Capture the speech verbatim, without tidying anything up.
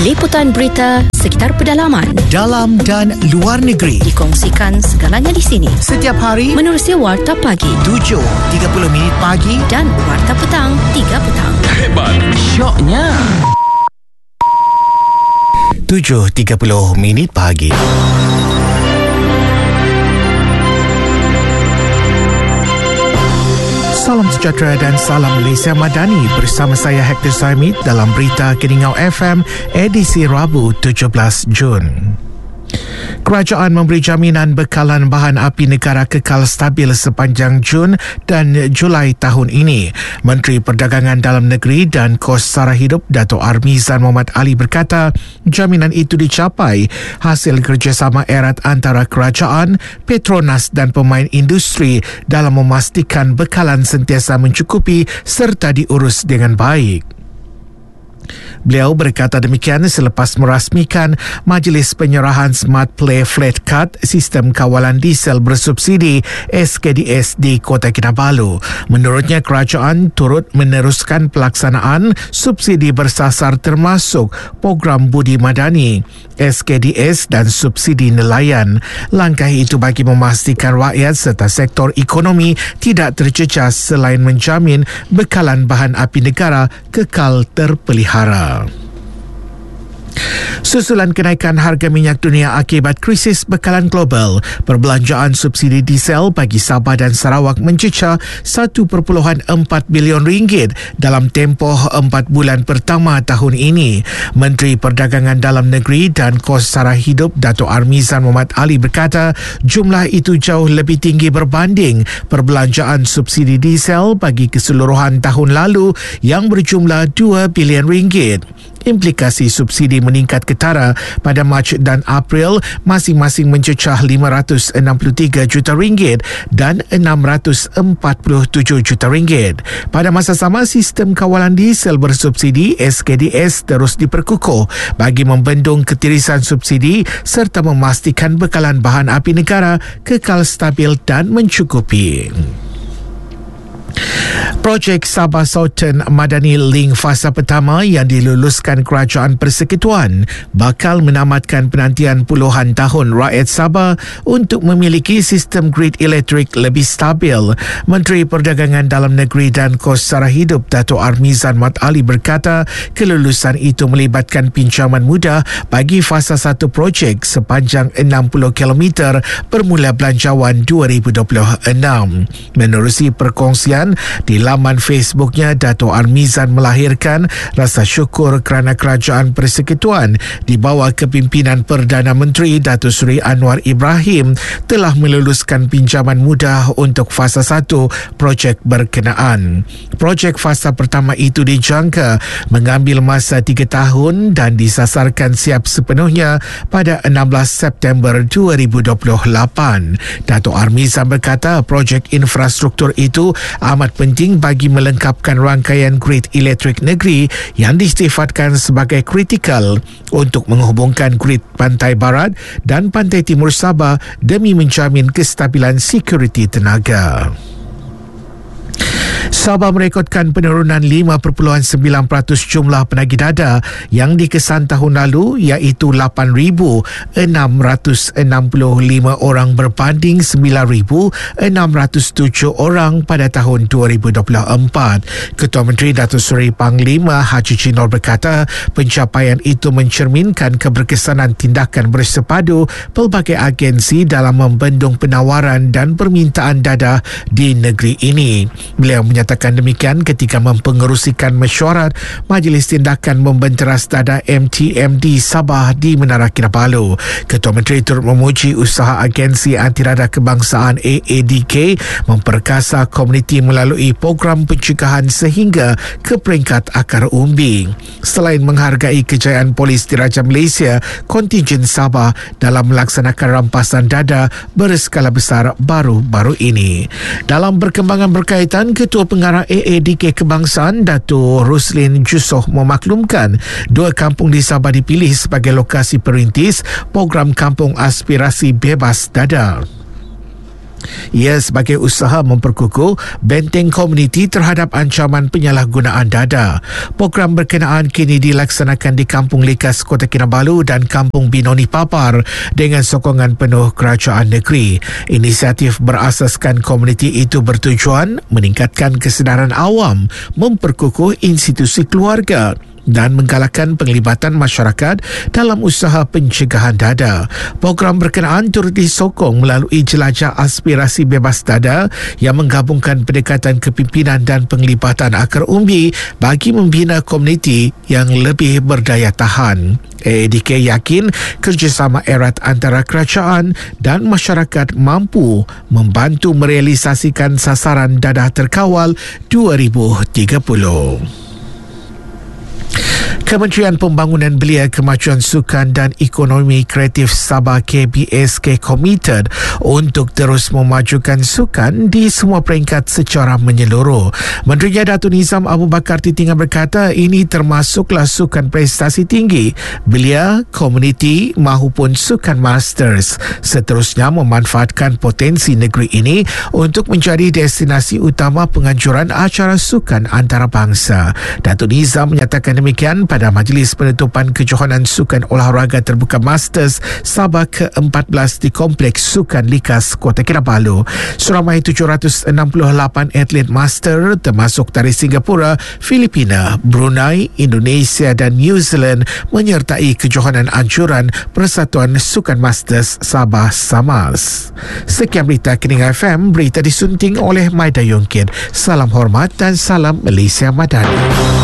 liputan berita sekitar pedalaman, dalam dan luar negeri. Dikongsikan segalanya di sini. Setiap hari menerusi Warta Pagi tujuh tiga puluh minit pagi dan Warta Petang tiga petang. Hebat, syoknya. tujuh tiga puluh minit pagi. Salam sejahtera dan salam Malaysia Madani, bersama saya Hector Saimid dalam berita Keningau F M edisi Rabu tujuh belas Jun. Kerajaan memberi jaminan bekalan bahan api negara kekal stabil sepanjang Jun dan Julai tahun ini. Menteri Perdagangan Dalam Negeri dan Kos Sara Hidup Dato' Armizan Mohamed Ali berkata jaminan itu dicapai hasil kerjasama erat antara kerajaan, Petronas dan pemain industri dalam memastikan bekalan sentiasa mencukupi serta diurus dengan baik. Beliau berkata demikian selepas merasmikan Majlis Penyerahan Smart Play Flat Card Sistem Kawalan Diesel Bersubsidi S K D S di Kota Kinabalu. Menurutnya, kerajaan turut meneruskan pelaksanaan subsidi bersasar termasuk program Budi Madani, S K D S dan subsidi nelayan. Langkah itu bagi memastikan rakyat serta sektor ekonomi tidak terjejas selain menjamin bekalan bahan api negara kekal terpelihara. Susulan kenaikan harga minyak dunia akibat krisis bekalan global, perbelanjaan subsidi diesel bagi Sabah dan Sarawak mencecah satu perpuluhan empat bilion ringgit dalam tempoh empat bulan pertama tahun ini. Menteri Perdagangan Dalam Negeri dan Kos Sara Hidup Dato' Armizan Mohamed Ali berkata jumlah itu jauh lebih tinggi berbanding perbelanjaan subsidi diesel bagi keseluruhan tahun lalu yang berjumlah dua bilion ringgit. Implikasi subsidi meningkat ketara pada Mac dan April masing-masing mencecah lima ratus enam puluh tiga juta ringgit dan enam ratus empat puluh tujuh juta ringgit. Pada masa sama, sistem kawalan diesel bersubsidi S K D S terus diperkukuh bagi membendung ketirisan subsidi serta memastikan bekalan bahan api negara kekal stabil dan mencukupi. Projek Sabah Southern Madani Link fasa pertama yang diluluskan Kerajaan Persekutuan bakal menamatkan penantian puluhan tahun rakyat Sabah untuk memiliki sistem grid elektrik lebih stabil. Menteri Perdagangan Dalam Negeri dan Kos Sara Hidup Dato' Armizan Mohamed Ali berkata kelulusan itu melibatkan pinjaman mudah bagi fasa satu projek sepanjang enam puluh kilometer bermula Belanjawan dua ribu dua puluh enam. Menerusi perkongsian di laman Facebooknya, Dato' Armizan melahirkan rasa syukur kerana Kerajaan Persekutuan di bawah kepimpinan Perdana Menteri Datuk Seri Anwar Ibrahim telah meluluskan pinjaman mudah untuk fasa satu projek berkenaan. Projek fasa pertama itu dijangka mengambil masa tiga tahun dan disasarkan siap sepenuhnya pada enam belas September dua ribu dua puluh lapan. Dato' Armizan berkata projek infrastruktur itu amat penting bagi melengkapkan rangkaian grid elektrik negeri yang disifatkan sebagai kritikal untuk menghubungkan grid pantai barat dan pantai timur Sabah demi menjamin kestabilan sekuriti tenaga. Sabah merekodkan penurunan lima perpuluhan sembilan peratus jumlah penagih dada yang dikesan tahun lalu iaitu lapan ribu enam ratus enam puluh lima orang berbanding sembilan ribu enam ratus tujuh orang pada tahun dua ribu dua puluh empat. Ketua Menteri Datuk Seri Panglima Haji Chinor berkata pencapaian itu mencerminkan keberkesanan tindakan bersepadu pelbagai agensi dalam membendung penawaran dan permintaan dadah di negeri ini. Beliau menyatakan demikian ketika mempengerusikan mesyuarat Majlis Tindakan Membenteras Dadah M T M D Sabah di Menara Kinabalu. Ketua Menteri turut memuji usaha agensi antirada kebangsaan A A D K memperkasa komuniti melalui program pencegahan sehingga ke peringkat akar umbi. Selain menghargai kejayaan Polis Diraja Malaysia, kontingen Sabah dalam melaksanakan rampasan dadah berskala besar baru-baru ini. Dalam perkembangan berkaitan, Ketua Pengarah A A D K Kebangsaan Dato' Ruslin Jusoh memaklumkan dua kampung di Sabah dipilih sebagai lokasi perintis program Kampung Aspirasi Bebas Dadah. Ia sebagai usaha memperkukuh benteng komuniti terhadap ancaman penyalahgunaan dada. Program berkenaan kini dilaksanakan di Kampung Likas Kota Kinabalu dan Kampung Binoni Papar dengan sokongan penuh kerajaan negeri. Inisiatif berasaskan komuniti itu bertujuan meningkatkan kesedaran awam, memperkukuh institusi keluarga dan menggalakkan penglibatan masyarakat dalam usaha pencegahan dada. Program berkenaan turut disokong melalui jelajah aspirasi bebas dada yang menggabungkan pendekatan kepimpinan dan penglibatan akar umbi bagi membina komuniti yang lebih berdaya tahan. A A D K yakin kerjasama erat antara kerajaan dan masyarakat mampu membantu merealisasikan sasaran dadah terkawal dua ribu tiga puluh. Kementerian Pembangunan Belia, Kemajuan Sukan dan Ekonomi Kreatif Sabah K B S K committed untuk terus memajukan sukan di semua peringkat secara menyeluruh. Menteri Datuk Nizam Abu Bakar Titingan berkata ini termasuklah sukan prestasi tinggi, belia, komuniti mahupun sukan masters. Seterusnya memanfaatkan potensi negeri ini untuk menjadi destinasi utama penganjuran acara sukan antarabangsa. Datuk Nizam menyatakan demikian pada Majlis Penutupan Kejohanan Sukan Olahraga Terbuka Masters Sabah ke empat belas di Kompleks Sukan Likas Kota Kinabalu. Seramai tujuh ratus enam puluh lapan atlet master termasuk dari Singapura, Filipina, Brunei, Indonesia dan New Zealand menyertai kejohanan anjuran Persatuan Sukan Masters Sabah SAMAS. Sekian berita Kening F M, berita disunting oleh Maida Yongkin. Salam hormat dan salam Malaysia Madani.